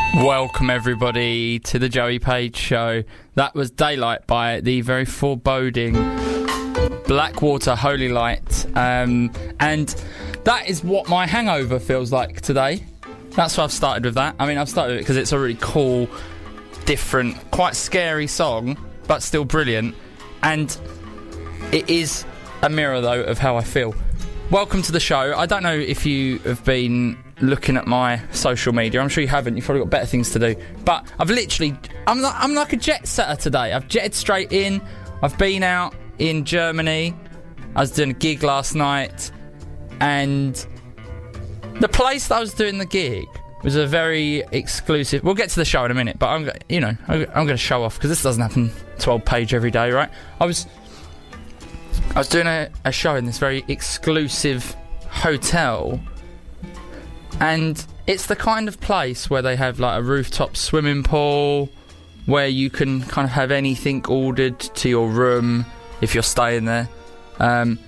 Welcome everybody to the Joey Page Show. That was Daylight by the very foreboding Blackwater Holy Light, and that is what my hangover feels like today. That's why I've started with that. I mean, I've started with it because it's a really cool, different, quite scary song, but still brilliant, and it is a mirror though of how I feel. Welcome to the show. I don't know if you have been looking at my social media. I'm sure you haven't. You've probably got better things to do. But I'm like a jet setter today. I've jetted straight in. I've been out in Germany. I was doing a gig last night, and the place that I was doing the gig was a very exclusive. We'll get to the show in a minute, but I'm going to show off because this doesn't happen to Old Page every day, right? I was doing a show in this very exclusive hotel, and it's the kind of place where they have like a rooftop swimming pool where you can kind of have anything ordered to your room if you're staying there.